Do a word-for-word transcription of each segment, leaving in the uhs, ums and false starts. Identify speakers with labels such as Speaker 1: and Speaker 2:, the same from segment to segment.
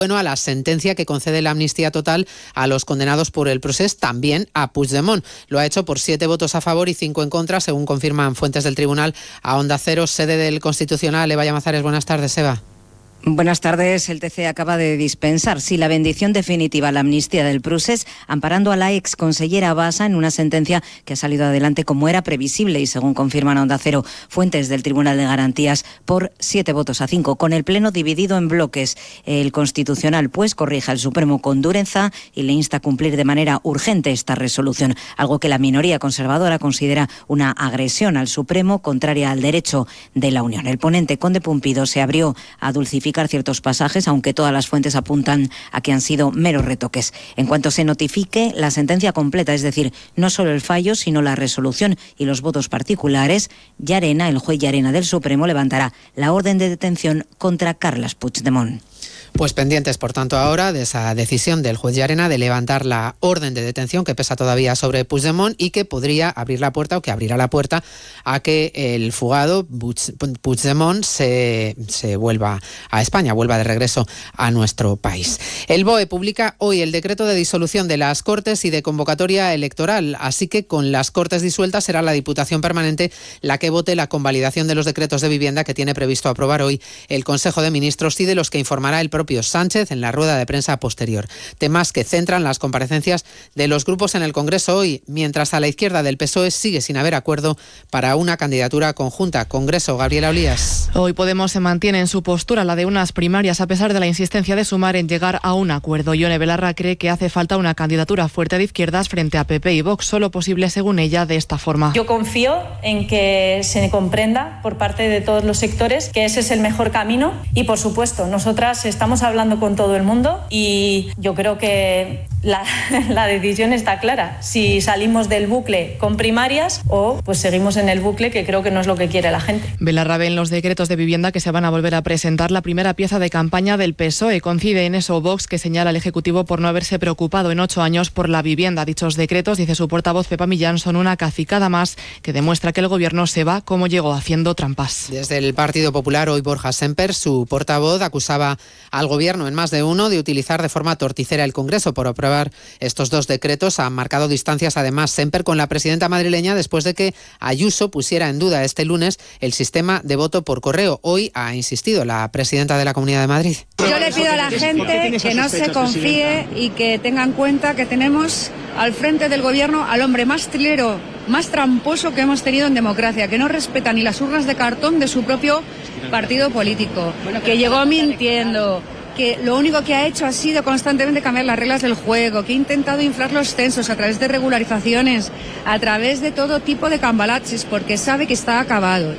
Speaker 1: Bueno, a la sentencia que concede la amnistía total a los condenados por el procés, también a Puigdemont. Lo ha hecho por siete votos a favor y cinco en contra, según confirman fuentes del tribunal a Onda Cero, sede del Constitucional. Eva Llamazares, buenas tardes, Eva.
Speaker 2: Buenas tardes. El T C acaba de dispensar, sí, la bendición definitiva a la amnistía del procés, amparando a la ex consellera Bassa en una sentencia que ha salido adelante como era previsible y, según confirman a Onda Cero fuentes del Tribunal de Garantías, por siete votos a cinco, con el Pleno dividido en bloques. El Constitucional, pues, corrige al Supremo con dureza y le insta a cumplir de manera urgente esta resolución, algo que la minoría conservadora considera una agresión al Supremo contraria al derecho de la Unión. El ponente Conde Pumpido se abrió a dulcificar ciertos pasajes, aunque todas las fuentes apuntan a que han sido meros retoques. En cuanto se notifique la sentencia completa, es decir, no solo el fallo, sino la resolución y los votos particulares, Llarena, el juez Llarena del Supremo, levantará la orden de detención contra Carles Puigdemont.
Speaker 1: Pues pendientes, por tanto, ahora de esa decisión del juez Llarena de levantar la orden de detención que pesa todavía sobre Puigdemont y que podría abrir la puerta o que abrirá la puerta a que el fugado Puigdemont se, se vuelva a España, vuelva de regreso a nuestro país. El B O E publica hoy el decreto de disolución de las Cortes y de convocatoria electoral, así que con las Cortes disueltas será la Diputación Permanente la que vote la convalidación de los decretos de vivienda que tiene previsto aprobar hoy el Consejo de Ministros y de los que informará el propio Sánchez en la rueda de prensa posterior. Temas que centran las comparecencias de los grupos en el Congreso hoy, mientras a la izquierda del P S O E sigue sin haber acuerdo para una candidatura conjunta. Congreso, Gabriela Olías.
Speaker 3: Hoy Podemos se mantiene en su postura, la de unas primarias, a pesar de la insistencia de Sumar en llegar a un acuerdo. Ione Belarra cree que hace falta una candidatura fuerte de izquierdas frente a P P y Vox, solo posible, según ella, de esta forma.
Speaker 4: Yo confío en que se comprenda por parte de todos los sectores que ese es el mejor camino y, por supuesto, nosotras estamos hablando con todo el mundo y yo creo que la, la decisión está clara. Si salimos del bucle con primarias o pues seguimos en el bucle, que creo que no es lo que quiere la gente.
Speaker 3: Belarra ve en los decretos de vivienda que se van a volver a presentar la primera pieza de campaña del P S O E. Coincide en eso Vox, que señala al Ejecutivo por no haberse preocupado en ocho años por la vivienda. Dichos decretos, dice su portavoz Pepa Millán, son una cacicada más que demuestra que el Gobierno se va como llegó, haciendo trampas.
Speaker 1: Desde el Partido Popular, hoy Borja Semper, su portavoz, acusaba al Gobierno en más de uno de utilizar de forma torticera el Congreso por aprobar estos dos decretos. Han marcado distancias además Semper con la presidenta madrileña después de que Ayuso pusiera en duda este lunes el sistema de voto por correo. Hoy ha insistido la presidenta de la Comunidad de Madrid.
Speaker 5: Yo le pido a la gente que no se confíe y que tenga en cuenta que tenemos al frente del Gobierno al hombre más trilero, más tramposo que hemos tenido en democracia, que no respeta ni las urnas de cartón de su propio partido político, que llegó mintiendo, que lo único que ha hecho ha sido constantemente cambiar las reglas del juego, que ha intentado inflar los censos a través de regularizaciones, a través de todo tipo de cambalaches, porque sabe que está acabado.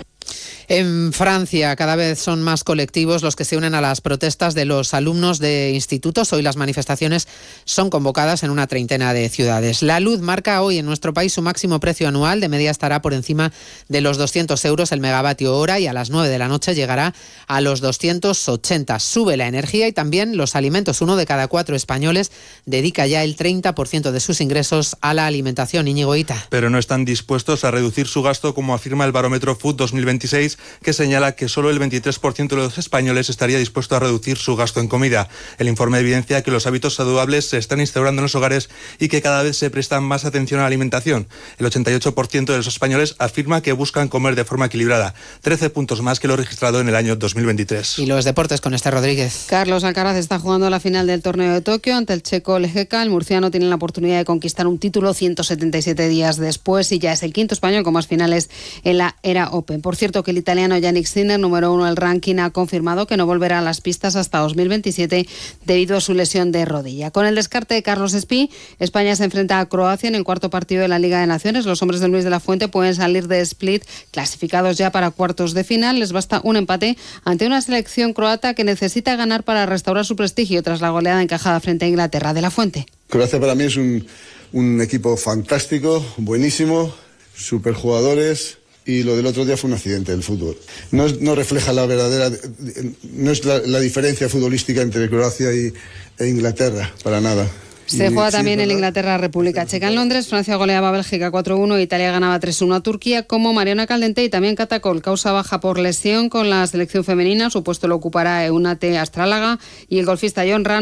Speaker 1: En Francia cada vez son más colectivos los que se unen a las protestas de los alumnos de institutos. Hoy las manifestaciones son convocadas en una treintena de ciudades. La luz marca hoy en nuestro país su máximo precio anual. De media estará por encima de los doscientos euros el megavatio hora y a las nueve de la noche llegará a los doscientos ochenta. Sube la energía y también los alimentos. Uno de cada cuatro españoles dedica ya el treinta por ciento de sus ingresos a la alimentación. Íñigo Hita.
Speaker 6: Pero no están dispuestos a reducir su gasto, como afirma el barómetro Food dos mil veintiséis, que señala que solo el veintitrés por ciento de los españoles estaría dispuesto a reducir su gasto en comida. El informe evidencia que los hábitos saludables se están instaurando en los hogares y que cada vez se presta más atención a la alimentación. El ochenta y ocho por ciento de los españoles afirma que buscan comer de forma equilibrada, trece puntos más que lo registrado en el año dos mil veintitrés.
Speaker 1: Y los deportes con Esther Rodríguez.
Speaker 7: Carlos Alcaraz está jugando la final del torneo de Tokio ante el checo Lejeka. El murciano tiene la oportunidad de conquistar un título ciento setenta y siete días después y ya es el quinto español con más finales en la era Open. Por cierto, que el italiano Yannick Sinner, número uno del ranking, ha confirmado que no volverá a las pistas hasta dos mil veintisiete debido a su lesión de rodilla. Con el descarte de Carlos Espí, España se enfrenta a Croacia en el cuarto partido de la Liga de Naciones. Los hombres de Luis de la Fuente pueden salir de Split clasificados ya para cuartos de final. Les basta un empate ante una selección croata que necesita ganar para restaurar su prestigio tras la goleada encajada frente a Inglaterra. De la Fuente.
Speaker 8: Croacia para mí es un, un equipo fantástico, buenísimo, superjugadores. Y lo del otro día fue un accidente del fútbol. No, es, no refleja la verdadera, no es la, la diferencia futbolística entre Croacia y, e Inglaterra, para nada.
Speaker 7: Se
Speaker 8: Y
Speaker 7: juega
Speaker 8: sí,
Speaker 7: también
Speaker 8: es
Speaker 7: en
Speaker 8: verdad.
Speaker 7: Inglaterra, República Checa en Londres. Francia goleaba a Bélgica cuatro uno, Italia ganaba tres uno a Turquía. Como Mariona Caldente y también Catacol, causa baja por lesión con la selección femenina. Su puesto lo ocupará Eunate Astrálaga y el golfista John Ram